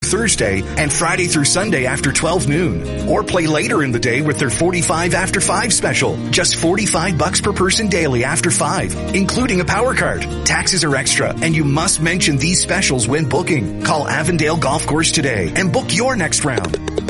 Thursday and Friday through Sunday after 12 noon. Or play later in the day with their 45 after 5 special. Just $45 per person daily after 5, including a power card. Taxes are extra, and you must mention these specials when booking. Call Avondale Golf Course today and book your next round.